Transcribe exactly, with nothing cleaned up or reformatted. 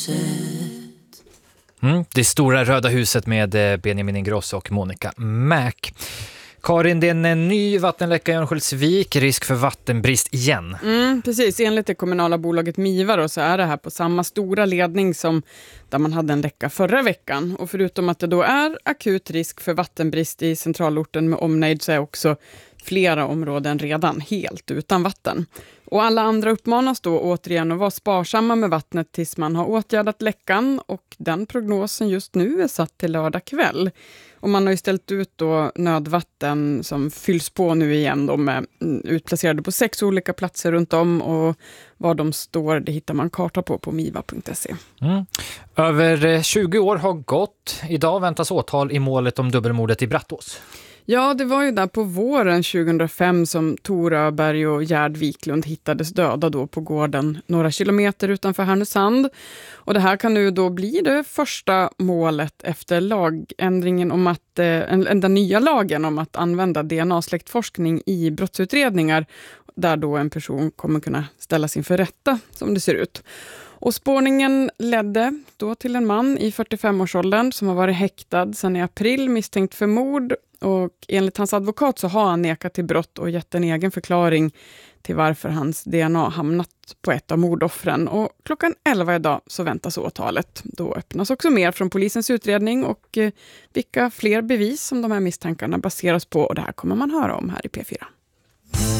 Mm, det stora röda huset med Benjamin Ingrosso och Monica Mac. Karin, det är en ny vattenläcka i Örnsköldsvik, risk för vattenbrist igen. Mm, precis, enligt det kommunala bolaget Miva då, så är det här på samma stora ledning som där man hade en läcka förra veckan. Och förutom att det då är akut risk för vattenbrist i centralorten med omnejd så är också flera områden redan helt utan vatten. Och alla andra uppmanas då återigen att vara sparsamma med vattnet tills man har åtgärdat läckan, och den prognosen just nu är satt till lördag kväll. Och man har ju ställt ut då nödvatten som fylls på nu igen. De är utplacerade på sex olika platser runt om, och var de står det hittar man karta på på miva punkt se. Mm. Över tjugo år har gått. Idag väntas åtal i målet om dubbelmordet i Brattås. Ja, det var ju där på våren tjugohundrafem som Tor Öberg och Gerd Wiklund hittades döda då på gården några kilometer utanför Härnösand. Och det här kan nu då bli det första målet efter lagändringen om att, eh, den nya lagen om att använda D N A-släktforskning i brottsutredningar, där då en person kommer kunna ställas inför rätta som det ser ut. Och spårningen ledde då till en man i fyrtiofem-årsåldern som har varit häktad sedan i april misstänkt för mord. Och enligt hans advokat så har han nekat till brott och gett en egen förklaring till varför hans D N A hamnat på ett av mordoffren. Och klockan elva idag så väntas åtalet. Då öppnas också mer från polisens utredning och eh, vilka fler bevis som de här misstankarna baseras på. Och det här kommer man höra om här i P fyra.